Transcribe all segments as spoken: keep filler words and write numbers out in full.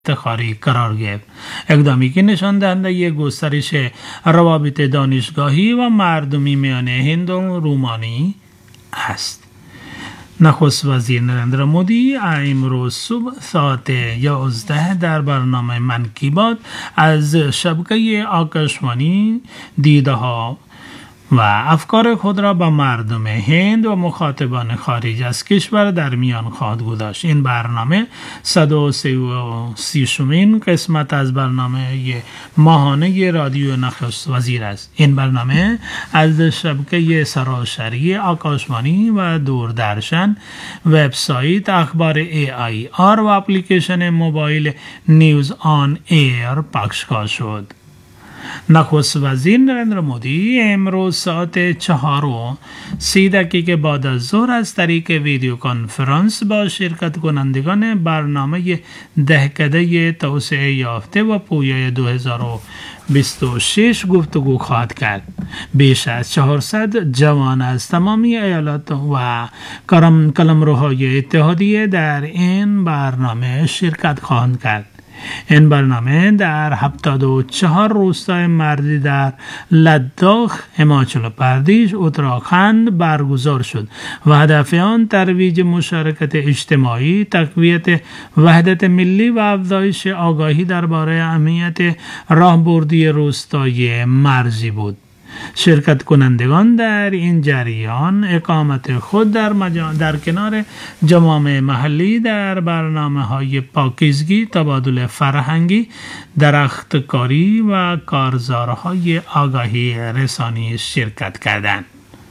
افتخاری قرار گرفت. اقدامی که نشان دهنده گسترش روابط دانشگاهی و مردمی میان هند و رومانی است. نخست وزیر نریندرا مودی امروز صبح ساعت یازده در برنامه من کی بات از شبکه آکاشوانی دیده ها و افکار خود را به مردم هند و مخاطبان خارج از کشور در میان خواهد گذاشت. این برنامه صد و سی شمین قسمت از برنامه ماهانه رادیو نخست وزیر است. این برنامه از شبکه سراسری آکاشوانی و دوردرشن، وبسایت اخبار ای آی آر و اپلیکیشن موبایل نیوز آن ایر پخش خواهد شد. نخست وزیر نریندرا مودی امروز ساعت چهار و سی دقیقه بعد از ظهر از طریق ویدیو کنفرانس با شرکت کنندگان برنامه دهکده توسعه یافته و پویای دو هزار و بیست و شش گفتگو خواهد کرد. بیش از چهارصد جوان از تمامی ایالات و قلمروهای اتحادیه در این برنامه شرکت خواهند کرد. این برنامه در هفتاد و چهار روستای مرزی در لداخ، هماچل پردیش، اتراخند برگزار شد و هدف آن ترویج مشارکت اجتماعی، تقویت وحدت ملی و افزایش آگاهی درباره اهمیت راهبردی روستای مرزی بود. شرکت کنندگان در این جریان اقامت خود در, مجا... در کنار جوامع محلی در برنامه های پاکیزگی، تبادل فرهنگی، درختکاری و کارزارهای آگاهی رسانی شرکت کردند.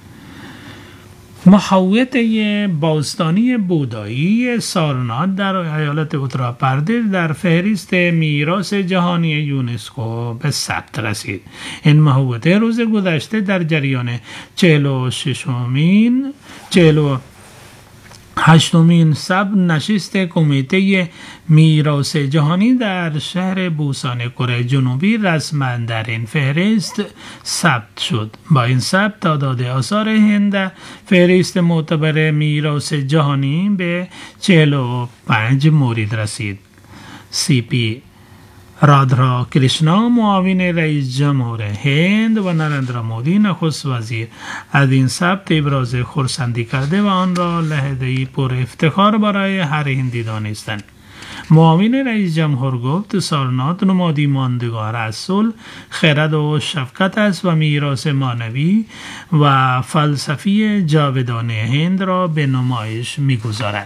محوطه باستانی بودایی سارنات در ایالت اتراپردیش در فهرست میراث جهانی یونسکو به ثبت رسید. این محوطه روز گذشته در جریان چهل و ششمین چهل و هشتمین سب نشست کمیته میراث جهانی در شهر بوسان کره جنوبی رسما در این فهرست ثبت شد. با این ثبت تعداد آثار هند فهرست معتبر میراث جهانی به چهل و پنج مورد رسید. سی پی رادرا کریشنا معاون رئیس جمهور هند و نریندرا مودی نخست وزیر از این ثبت ابراز خرسندی کرده و آن را لحظه‌ای پر افتخار برای هر هندی دانستند. معاون رئیس جمهور گفت سارنات نمادی ماندگار از صلح، خرد و شفقت است و میراث معنوی و فلسفی جاودانه هند را به نمایش می‌گذارد.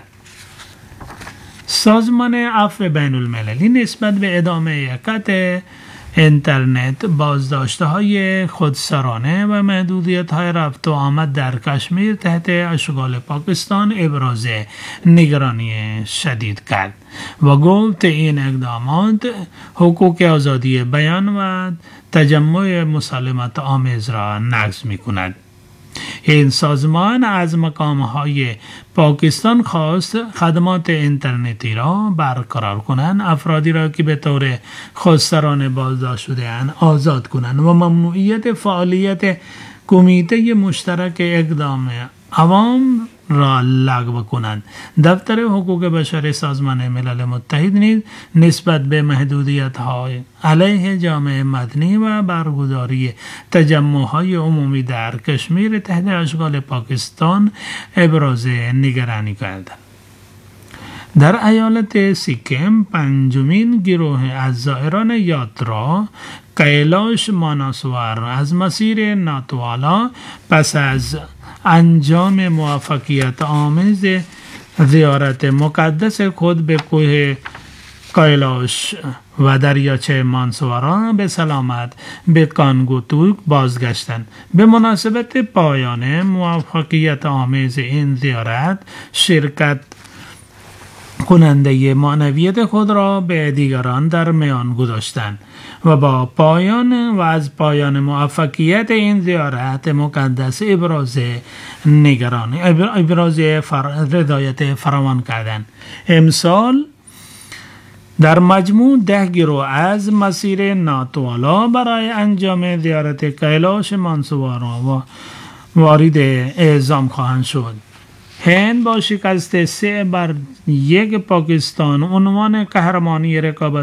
سازمان عفو بین المللی نسبت به ادامه یکت اینترنت، بازداشت‌های خودسرانه و محدودیت‌های رفت و آمد در کشمیر تحت اشغال پاکستان ابراز نگرانی شدید کرد و گفت این اقدامات حقوق آزادی بیان و تجمع مسالمت آمیز را نقض می‌کند. این سازمان از مقام‌های پاکستان خواست خدمات اینترنتی را برقرار کنند، افرادی را که به طور خودسرانه بازداشت شده‌اند آزاد کنند و ممنوعیت فعالیت کمیته مشترک اقدام عوام را لغو کنند. دفتر حقوق بشر سازمان ملل متحد نیز نسبت به محدودیت‌های علیه جامعه مدنی و برگزاری تجمع‌های عمومی در کشمیر تحت اشغال پاکستان ابراز نگرانی کرد. در ایالت سیکم پنجمین گروه از زائران یاترا کیلاش ماناسوار از مسیر ناتوالا پس از انجام موفقیت آمیز زیارت مقدس خود به کوه کیلاش و دریاچه مانسوارا به سلامت به کانگوتوک بازگشتند. به مناسبت پایان موفقیت آمیز این زیارت، شرکت کننده معنویت خود را به دیگران در میان گذاشتند و با پایان و از پایان موفقیت این زیارت مقدس ابراز نگرانی ابراز فر... رضایت فراوان کردند. امسال در مجموع ده گروه از مسیر ناتوالا برای انجام زیارت کیلاش مانسوارا و وارد اعزام خواهند شد. هند با شکست سه بر یک پاکستان عنوان قهرمانی رقابت